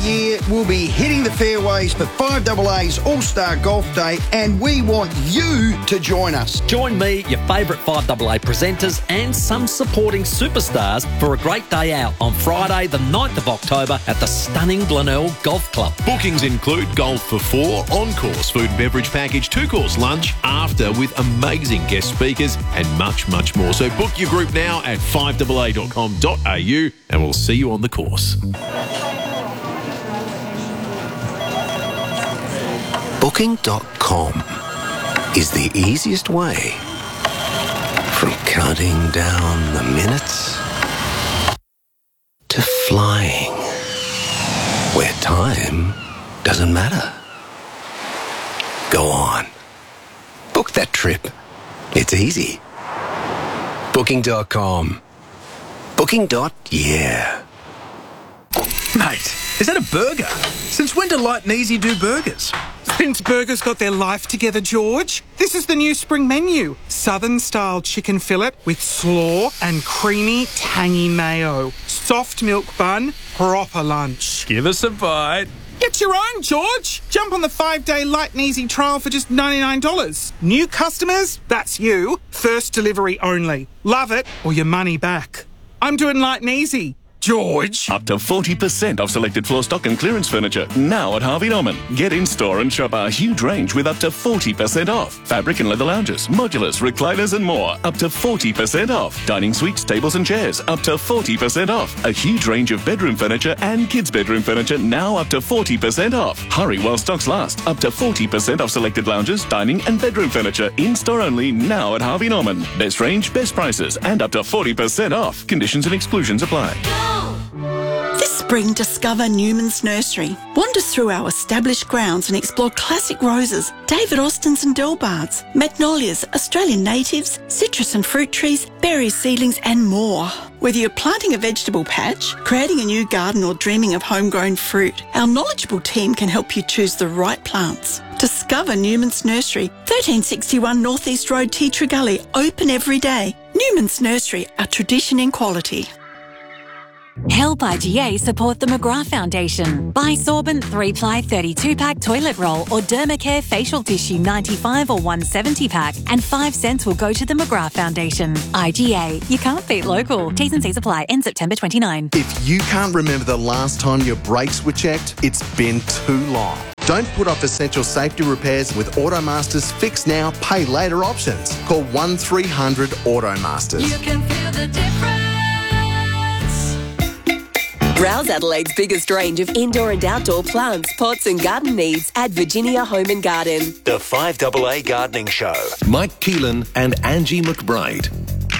year, we'll be hitting the fairways for 5AA's All-Star Golf Day, and we want you to join us. Join me, your favourite 5AA presenters and some supporting superstars for a great day out on Friday the 9th of October at the stunning Glenelg Golf Club. Bookings include golf for 4, on-course food and beverage package, 2-course lunch, after with amazing guest speakers and much, much more. So book your group now at 5AA.com.au and we'll see you on the course. Booking.com is the easiest way from counting down the minutes to flying where time doesn't matter. Go on. Book that trip. It's easy. Booking.com. Booking.yeah. Mate, is that a burger? Since when do Light and Easy do burgers? Since burgers got their life together, George. This is the new spring menu. Southern-style chicken fillet with slaw and creamy, tangy mayo. Soft milk bun, proper lunch. Give us a bite. Get your own, George. Jump on the 5-day Light and Easy trial for just $99. New customers? That's you. First delivery only. Love it or your money back. I'm doing Light and Easy. George. Up to 40% off selected floor stock and clearance furniture now at Harvey Norman. Get in store and shop our huge range with up to 40% off. Fabric and leather lounges, modulars, recliners and more. Up to 40% off. Dining suites, tables and chairs. Up to 40% off. A huge range of bedroom furniture and kids' bedroom furniture now up to 40% off. Hurry while stocks last. Up to 40% off selected lounges, dining and bedroom furniture. In store only now at Harvey Norman. Best range, best prices and up to 40% off. Conditions and exclusions apply. This spring, discover Newman's Nursery. Wander through our established grounds and explore classic roses, David Austins and Delbards, magnolias, Australian natives, citrus and fruit trees, berries, seedlings and more. Whether you're planting a vegetable patch, creating a new garden or dreaming of homegrown fruit, our knowledgeable team can help you choose the right plants. Discover Newman's Nursery, 1361 North East Road, Teacher Gully, open every day. Newman's Nursery, a tradition in quality. Help IGA support the McGrath Foundation. Buy Sorbent 3-ply 32-pack toilet roll or Dermacare facial tissue 95 or 170-pack and 5 cents will go to the McGrath Foundation. IGA, you can't beat local. T's and C's apply. End September 29. If you can't remember the last time your brakes were checked, it's been too long. Don't put off essential safety repairs with Automaster's Fix Now, Pay Later options. Call 1300 Automasters. You can feel the difference. Browse Adelaide's biggest range of indoor and outdoor plants, pots and garden needs at Virginia Home and Garden. The 5AA Gardening Show. Mike Keelan and Angie McBride.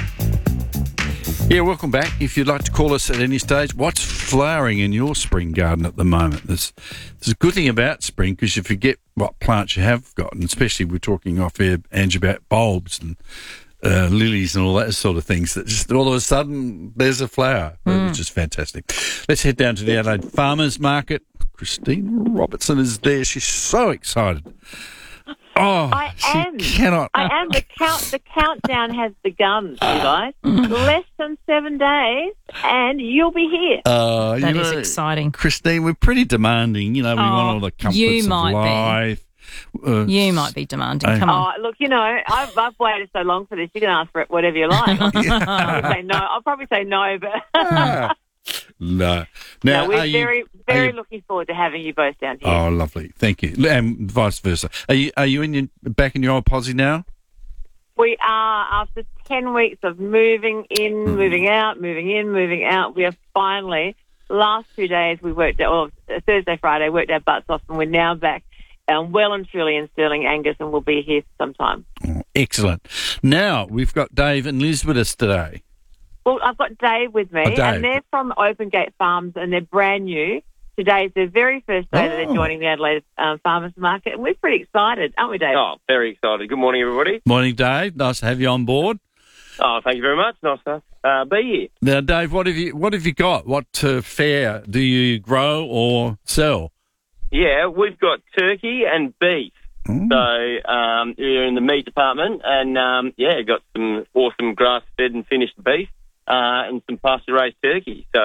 Yeah, welcome back. If you'd like to call us at any stage, what's flowering in your spring garden at the moment? There's a good thing about spring because you forget what plants you have got, and especially we're talking off here, Angie, about bulbs and lilies and all that sort of things, that just all of a sudden there's a flower, which is fantastic. Let's head down to the Adelaide Farmers Market. Christine Robertson is there. She's so excited. Oh, I am. The countdown has begun, you guys. Less than 7 days, and you'll be here. That is exciting. Christine, we're pretty demanding. You know, we want all the comforts of life. You might be demanding. Come on. Oh, look, you know, I've waited so long for this. You can ask for it whatever you like. I'll probably say no, but no. Now, we're very looking forward to having you both down here. Oh, lovely. Thank you. And vice versa. Are you back in your old posse now? We are, after 10 weeks of moving in, moving out, moving in, moving out. We are finally, last 2 days, we worked out, Thursday, Friday, worked our butts off, and we're now back well and truly in Stirling, Angus, and we'll be here for some time. Oh, excellent. Now, we've got Dave and Liz with us today. Well, I've got Dave with me, and they're from Open Gate Farms, and they're brand new. Today's their very first day that they're joining the Adelaide Farmers Market, and we're pretty excited, aren't we, Dave? Oh, very excited. Good morning, everybody. Morning, Dave. Nice to have you on board. Oh, thank you very much. Nice to be here. Now, Dave, what have you got? What fare do you grow or sell? Yeah, we've got turkey and beef. So you're in the meat department, and got some awesome grass-fed and finished beef and some pasture-raised turkey. So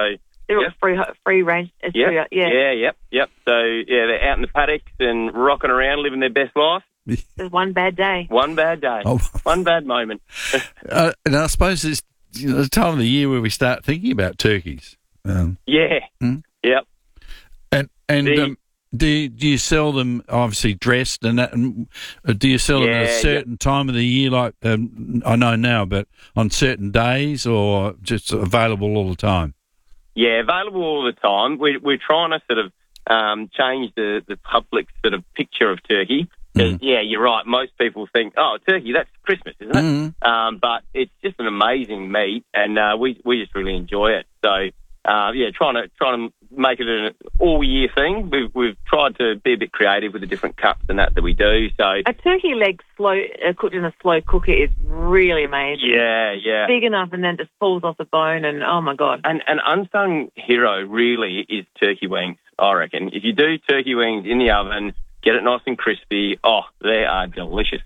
They're all free range. Yep. So, they're out in the paddocks and rocking around, living their best life. There's one bad day. One bad day. Oh. One bad moment. And I suppose it's the time of the year where we start thinking about turkeys. Yep. And do you sell them obviously dressed and that? And do you sell them at a certain time of the year, like I know now, but on certain days, or just available all the time? Yeah, available all the time. We're trying to sort of change the public sort of picture of turkey. Yeah, you're right. Most people think, oh, turkey, that's Christmas, isn't it? But it's just an amazing meat, and we just really enjoy it. So, trying to make it an all-year thing. We've tried to be a bit creative with the different cuts and that we do. So a turkey leg cooked in a slow cooker is really amazing. Yeah. Big enough and then just falls off the bone, and oh my God. And an unsung hero really is turkey wings, I reckon. If you do turkey wings in the oven, get it nice and crispy, they are delicious.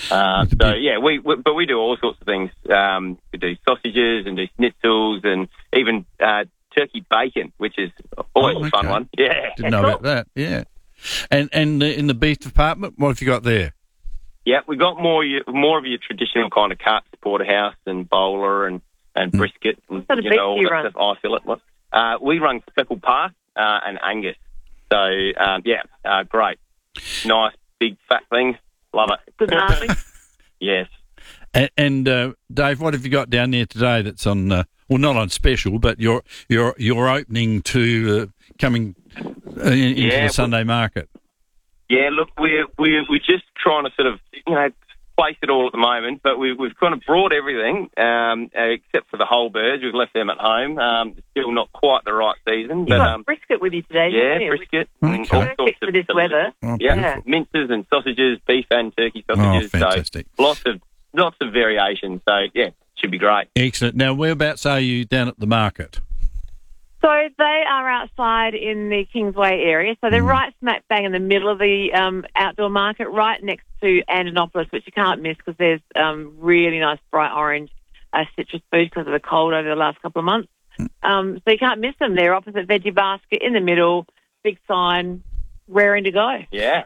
We do all sorts of things. We do sausages and do schnitzels and even turkey bacon, which is always a fun one. Yeah. Didn't know about that, yeah. And in the beef department, what have you got there? Yeah, we've got more of your traditional kind of cuts, porterhouse and bowler and brisket. What sort of beef do you run? I fillet. We run speckled Park and Angus. So, great. Nice, big, fat thing. Love it. Good nasty. Yes. And Dave, what have you got down there today that's on, not on special, but you're opening to coming into the Sunday market? Yeah, look, we're just trying to sort of, place it all at the moment, but we've kind of brought everything, except for the whole birds. We've left them at home. Still not quite the right season. But, you've got brisket with you today, yeah, brisket. And all sorts of this weather. Minces and sausages, beef and turkey sausages. Oh, fantastic. So lots of variations. So, should be great. Excellent. Now, whereabouts are you down at the market? So they are outside in the Kingsway area. So they're right smack bang in the middle of the outdoor market, right next to Andanopolis, which you can't miss because there's really nice bright orange citrus food because of the cold over the last couple of months. So you can't miss them. They're opposite Veggie Basket in the middle, big sign, raring to go. Yeah.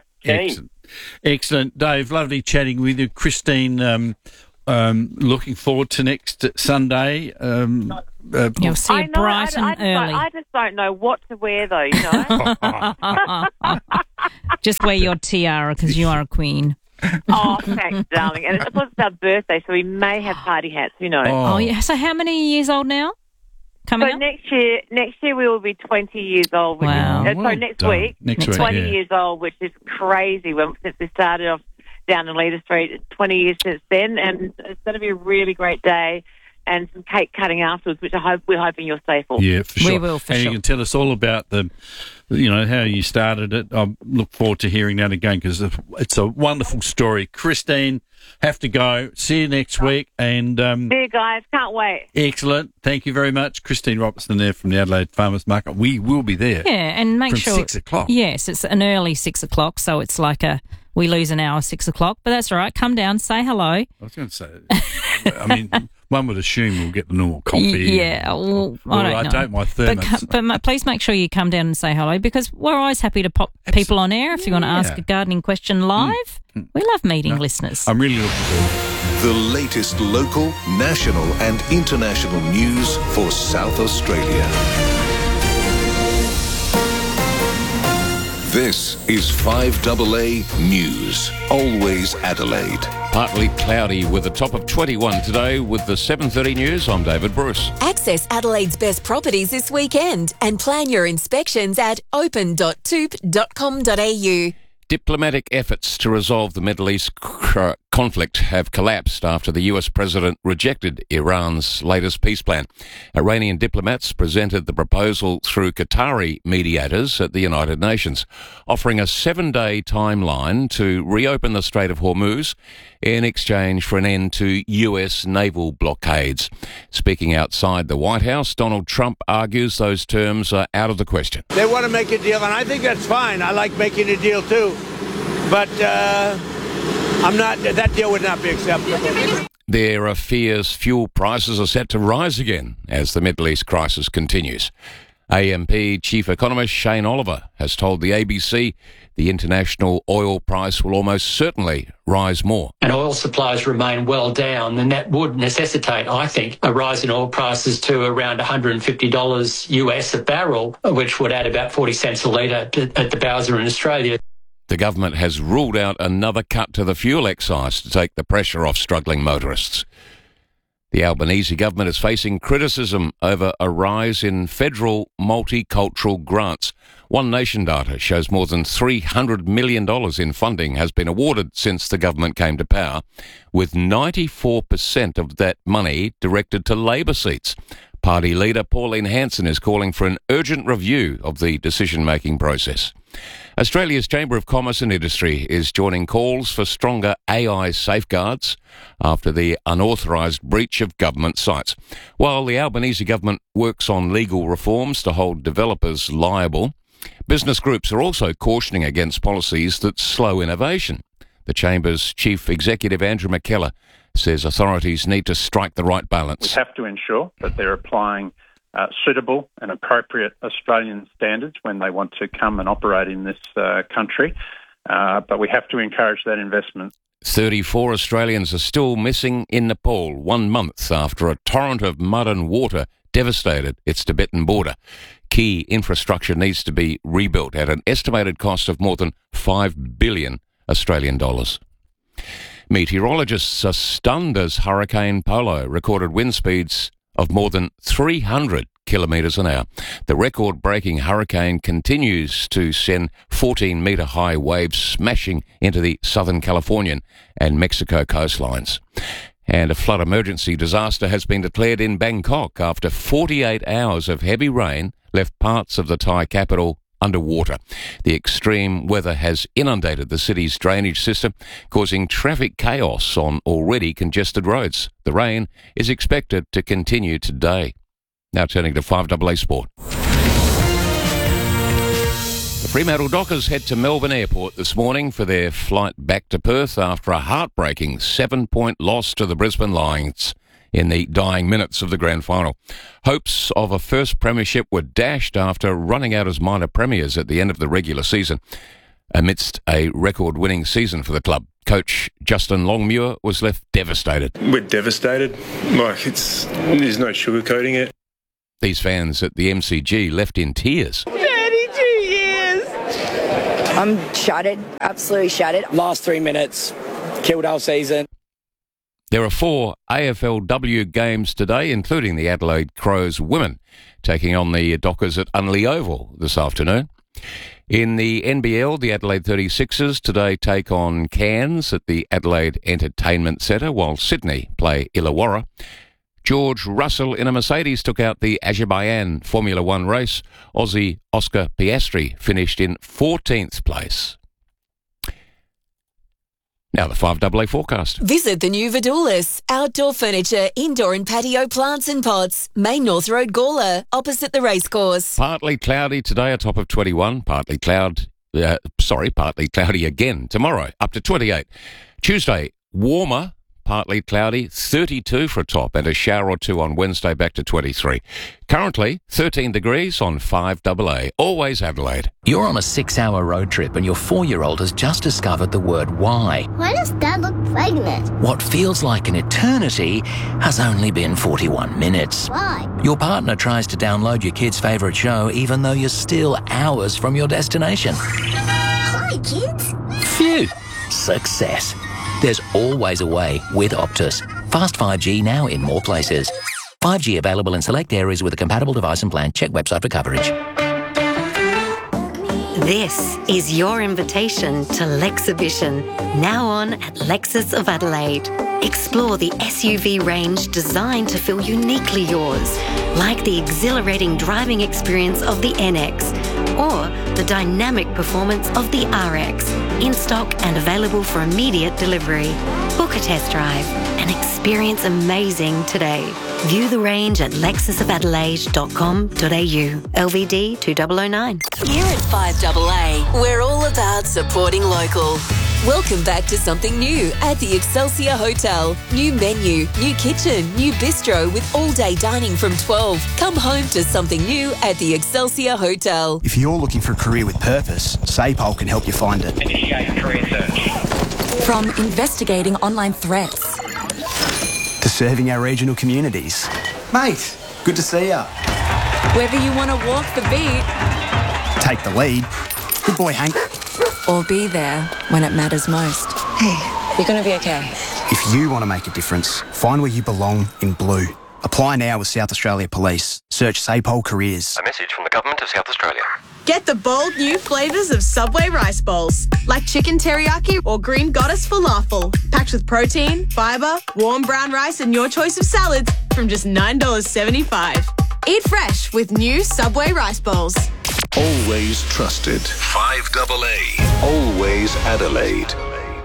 Excellent. Dave, lovely chatting with you. Christine, looking forward to next Sunday. You'll see it bright and early. I just don't know what to wear, though, you know. Just wear your tiara because you are a queen. Oh, thanks, darling. And it's our birthday, so we may have party hats, who knows. Oh, yeah. So how many years old now? Coming up? Next year we will be 20 years old. Wow. Next week, 20 years old, which is crazy since we started off down in Leader Street, 20 years since then, and it's going to be a really great day and some cake cutting afterwards, which we're hoping you'll stay for. Yeah, for sure. We will, for sure. And you can tell us all about how you started it. I look forward to hearing that again because it's a wonderful story. Christine, have to go. See you next week. And see you guys. Can't wait. Excellent. Thank you very much. Christine Robertson there from the Adelaide Farmers Market. We will be there. Yeah, and make sure 6 o'clock. Yes, it's an early 6 o'clock, so it's like we lose an hour 6 o'clock, but that's all right. Come down, say hello. I was going to say, I mean, one would assume we'll get the normal coffee. Yeah, well, I don't know. My thermos. But please make sure you come down and say hello because we're always happy to pop people on air if you want to ask a gardening question live. We love meeting listeners. I'm really looking forward. The latest local, national and international news for South Australia. This is 5AA News, always Adelaide. Partly cloudy with a top of 21 today with the 7:30 news. I'm David Bruce. Access Adelaide's best properties this weekend and plan your inspections at open.toop.com.au. Diplomatic efforts to resolve the Middle East conflict have collapsed after the US president rejected Iran's latest peace plan. Iranian diplomats presented the proposal through Qatari mediators at the United Nations, offering a 7-day timeline to reopen the Strait of Hormuz in exchange for an end to US naval blockades. Speaking outside the White House, Donald Trump argues those terms are out of the question. They want to make a deal, and I think that's fine. I like making a deal too. But that deal would not be acceptable. There are fears fuel prices are set to rise again as the Middle East crisis continues. AMP Chief Economist Shane Oliver has told the ABC the international oil price will almost certainly rise more. And oil supplies remain well down, and that would necessitate, I think, a rise in oil prices to around $150 US a barrel, which would add about 40 cents a litre at the Bowser in Australia. The government has ruled out another cut to the fuel excise to take the pressure off struggling motorists. The Albanese government is facing criticism over a rise in federal multicultural grants. One Nation data shows more than $300 million in funding has been awarded since the government came to power, with 94% of that money directed to Labor seats. Party leader Pauline Hanson is calling for an urgent review of the decision-making process. Australia's Chamber of Commerce and Industry is joining calls for stronger AI safeguards after the unauthorised breach of government sites. While the Albanese government works on legal reforms to hold developers liable, business groups are also cautioning against policies that slow innovation. The Chamber's Chief Executive, Andrew McKellar, says authorities need to strike the right balance. We have to ensure that they're applying suitable and appropriate Australian standards when they want to come and operate in this country, but we have to encourage that investment. 34 Australians are still missing in Nepal 1 month after a torrent of mud and water devastated its Tibetan border. Key infrastructure needs to be rebuilt at an estimated cost of more than $5 billion Australian dollars. Meteorologists are stunned as Hurricane Polo recorded wind speeds of more than 300 kilometres an hour. The record-breaking hurricane continues to send 14-metre high waves smashing into the Southern Californian and Mexico coastlines. And a flood emergency disaster has been declared in Bangkok after 48 hours of heavy rain left parts of the Thai capital underwater. The extreme weather has inundated the city's drainage system, causing traffic chaos on already congested roads. The rain is expected to continue today. Now turning to 5AA Sport. The Fremantle Dockers head to Melbourne Airport this morning for their flight back to Perth after a heartbreaking 7-point loss to the Brisbane Lions in the dying minutes of the grand final. Hopes of a first premiership were dashed after running out as minor premiers at the end of the regular season. Amidst a record-winning season for the club, coach Justin Longmuir was left devastated. We're devastated. There's no sugarcoating it. These fans at the MCG left in tears. 32 years! I'm shattered, absolutely shattered. Last 3 minutes, killed our season. There are 4 AFLW games today, including the Adelaide Crows women taking on the Dockers at Unley Oval this afternoon. In the NBL, the Adelaide 36ers today take on Cairns at the Adelaide Entertainment Centre, while Sydney play Illawarra. George Russell in a Mercedes took out the Azerbaijan Formula One race. Aussie Oscar Piastri finished in 14th place. Now the 5AA forecast. Visit the new Vidulis, outdoor furniture, indoor and patio plants and pots. Main North Road, Gawler, opposite the racecourse. Partly cloudy today, a top of 21. Partly cloudy again tomorrow, up to 28. Tuesday, warmer, partly cloudy, 32 for a top, and a shower or two on Wednesday, back to 23. Currently, 13 degrees on 5AA, always Adelaide. You're on a 6-hour road trip and your 4-year-old has just discovered the word why. Why does Dad look pregnant? What feels like an eternity has only been 41 minutes. Why? Your partner tries to download your kid's favourite show even though you're still hours from your destination. Hi, kids. Phew! Success. There's always a way with Optus. Fast 5G now in more places. 5G available in select areas with a compatible device and plan. Check website for coverage. This is your invitation to Lexibition, now on at Lexus of Adelaide. Explore the SUV range designed to feel uniquely yours, like the exhilarating driving experience of the NX or the dynamic performance of the RX, in stock and available for immediate delivery. Book a test drive and experience amazing today. View the range at lexusofadelaide.com.au. LVD 2009. Here at 5AA, we're all about supporting local. Welcome back to something new at the Excelsior Hotel. New menu, new kitchen, new bistro with all-day dining from 12. Come home to something new at the Excelsior Hotel. If you're looking for a career with purpose, SAPOL can help you find it. Initiate career search. From investigating online threats to serving our regional communities. Mate, good to see ya. Whether you want to walk the beat, take the lead. Good boy, Hank. Or be there when it matters most. Hey, you're going to be okay. If you want to make a difference, find where you belong in blue. Apply now with South Australia Police. Search SAPOL Careers. A message from the Government of South Australia. Get the bold new flavours of Subway rice bowls, like chicken teriyaki or green goddess falafel, packed with protein, fibre, warm brown rice and your choice of salads from just $9.75. Eat fresh with new Subway rice bowls. Always trusted. 5AA. Always Adelaide.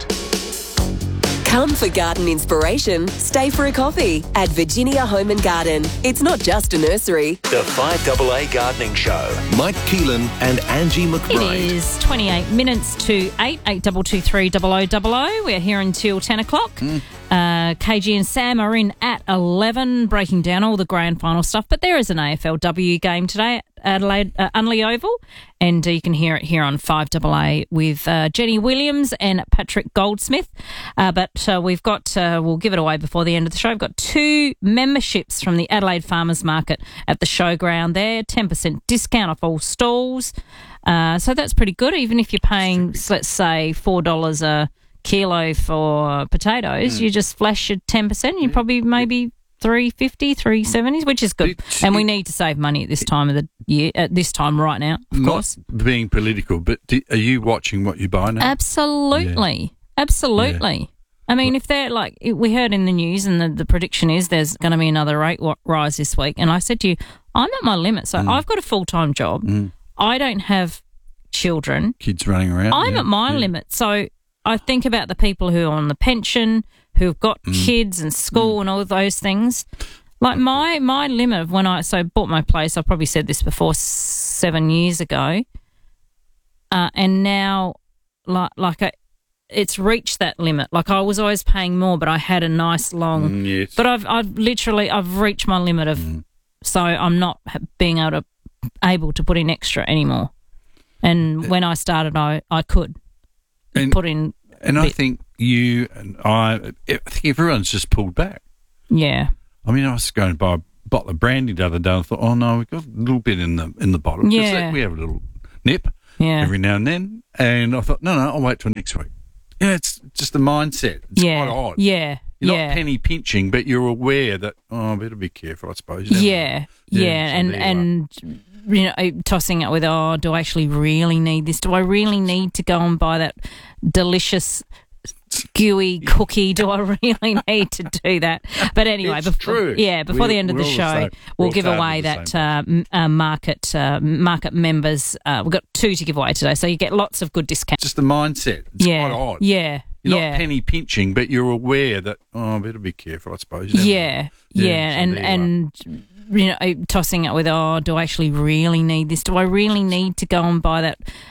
Come for garden inspiration. Stay for a coffee at Virginia Home and Garden. It's not just a nursery. The 5AA Gardening Show. Mike Keelan and Angie McBride. It is 28 minutes to 8, 8223 0000. We're here until 10 o'clock. KG and Sam are in at 11, breaking down all the grand final stuff. But there is an AFLW game today at Adelaide Unley Oval, and you can hear it here on 5AA with Jenny Williams and Patrick Goldsmith. But we've got, we'll give it away before the end of the show. We've got 2 memberships from the Adelaide Farmers Market at the showground there, 10% discount off all stalls. So that's pretty good, even if you're paying, let's say, $4 a kilo for potatoes, you just flash your 10%, you probably maybe $3.50, $3.70, which is good. And we need to save money at this time of the year, at this time right now, of course. Not being political, but are you watching what you buy now? Absolutely. Yeah. Absolutely. Yeah. I mean, if they're like, we heard in the news and the prediction is there's going to be another rate rise this week. And I said to you, I'm at my limit. So I've got a full-time job. I don't have children. Kids running around. I'm at my limit. So I think about the people who are on the pension, who've got kids and school and all of those things. Like my limit of when I bought my place, I probably said this before, 7 years ago, and now it's reached that limit. Like I was always paying more, but I had a nice long. Yes. But I've reached my limit of, so I'm not being able to put in extra anymore. And when I started, I could put in. And I think you and I think everyone's just pulled back. Yeah. I mean, I was going to buy a bottle of brandy the other day and I thought, oh no, we've got a little bit in the bottle. Yeah. We have a little nip every now and then. And I thought, no, I'll wait till next week. Yeah, it's just the mindset. It's quite odd. Yeah. You're not penny pinching, but you're aware that, I better be careful, I suppose. Yeah. And you know, tossing it with, do I actually really need this? Do I really need to go and buy that delicious gooey cookie? Do I really need to do that? But anyway, before the end of the show, we'll give away that market members. We've got 2 to give away today, so you get lots of good discounts. Just the mindset. It's quite odd. Yeah. You're not penny pinching, but you're aware that, I better be careful, I suppose. And you know, tossing it with, do I actually really need this? Do I really need to go and buy that